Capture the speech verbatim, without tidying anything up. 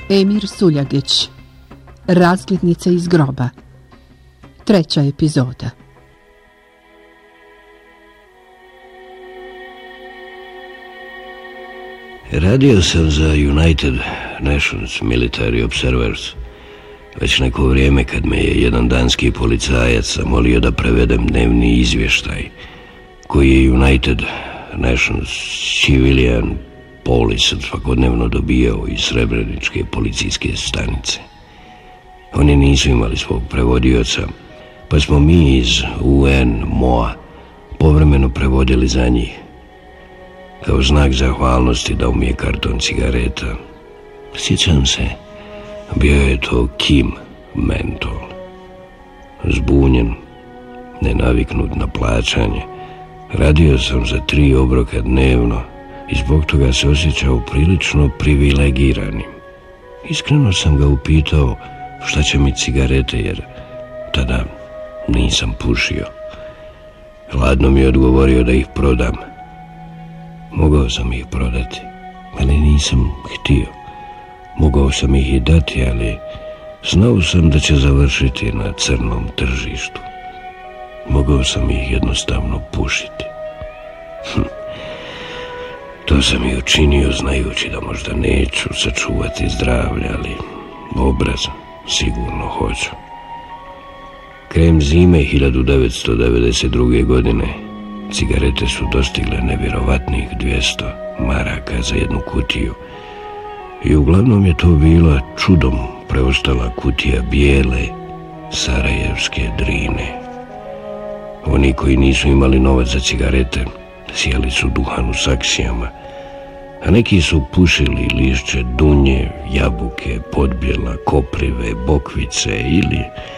Emir Suljagić, Razglednice iz groba, treća epizoda. Radio sam za United Nations Military Observers već neko vrijeme, kad me je jedan danski policajac zamolio da prevedem dnevni izvještaj koji je United Nations Civilian Police svakodnevno dobijao iz Srebreničke policijske stanice. Oni nisu imali svog prevodioca, pa smo mi iz U N M O A povremeno prevodili za njih. Kao znak zahvalnosti dao mi je karton cigareta. Sjećam se, bio je to Kim mentol. Zbunjen, nenaviknut na plaćanje, radio sam za tri obroka dnevno i zbog toga se osjećao prilično privilegiranim. Iskreno sam ga upitao šta će mi cigarete, jer tada nisam pušio. Hladno mi je odgovorio da ih prodam. Mogao sam ih prodati, ali nisam htio. Mogao sam ih i dati, ali znao sam da će završiti na crnom tržištu. Mogao sam ih jednostavno pušiti. Hm. To sam i učinio, znajući da možda neću sačuvati zdravlje, ali obraz sigurno hoću. Krajem zime hiljadu devetsto devedeset druge. godine cigarete su dostigle nevjerovatnih dvjesto maraka za jednu kutiju i uglavnom je to bila čudom preostala kutija bijele sarajevske drine. Oni koji nisu imali novac za cigarete sjeli su duhan u saksijama, a neki su pušili lišće dunje, jabuke, podbjela, koprive, bokvice ili